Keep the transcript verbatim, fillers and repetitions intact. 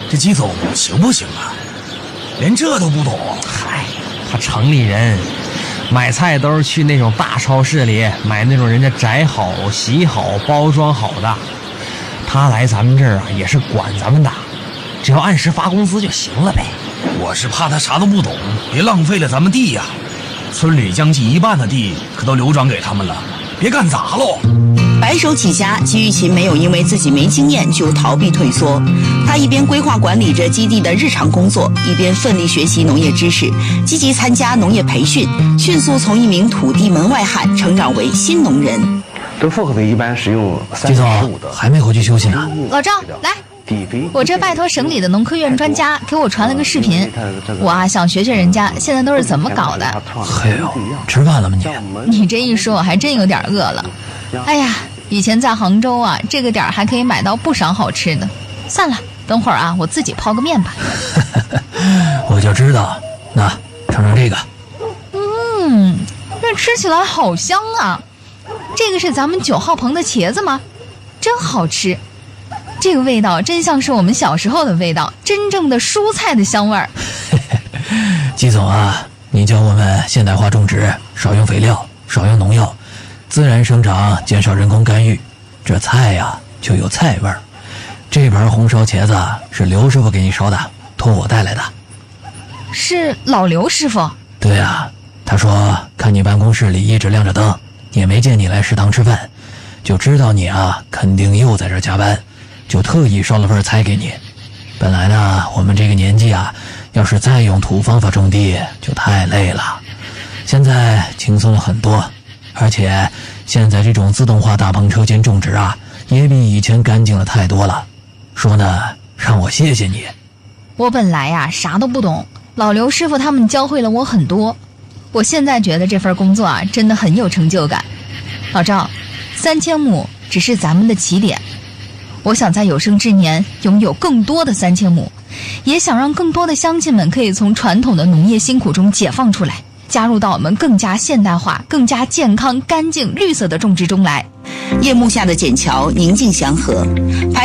这季总行不行啊？连这都不懂。 嗨，他城里人买菜都是去那种大超市里买那种人家摘好、洗好、包装好的。他来咱们这儿啊，也是管咱们的，只要按时发工资就行了呗。 我是怕他啥都不懂，别浪费了咱们地呀。村里将近一半的地可都流转给他们了，别干砸喽。 白手起家，季玉琴没有因为自己没经验就逃避退缩。他一边规划管理着基地的日常工作，一边奋力学习农业知识，积极参加农业培训，迅速从一名土地门外汉成长为新农人。 这复合肥一般使用三季总还没回去休息呢。 老赵，来，我这拜托省里的农科院专家给我传了个视频，我啊想学学人家现在都是怎么搞的。 嘿呦，吃饭了吗你？你这一说，我还真有点饿了。哎呀，以前在杭州啊，这个点儿还可以买到不少好吃的。算了，等会儿啊，我自己泡个面吧。 我就知道，那尝尝这个。 嗯，这吃起来好香啊！这个是咱们九号棚的茄子吗？真好吃。这个味道真像是我们小时候的味道，真正的蔬菜的香味儿。 季总啊，你教我们现代化种植，少用肥料，少用农药，自然生长，减少人工干预，这菜呀就有菜味儿。这盘红烧茄子是刘师傅给你烧的，托我带来的。 是老刘师傅？ 对啊，他说看你办公室里一直亮着灯，也没见你来食堂吃饭，就知道你啊肯定又在这儿加班，就特意烧了份菜给你。本来呢，我们这个年纪啊，要是再用土方法种地就太累了，现在轻松了很多，而且现在这种自动化大棚车间种植啊，也比以前干净了太多了。说呢，让我谢谢你。 我本来呀啥都不懂，老刘师傅他们教会了我很多。我现在觉得这份工作啊，真的很有成就感。老赵，三千亩只是咱们的起点，我想在有生之年拥有更多的三千亩，也想让更多的乡亲们可以从传统的农业辛苦中解放出来，加入到我们更加现代化、更加健康、干净、绿色的种植中来。 夜幕下的笕桥宁静祥和。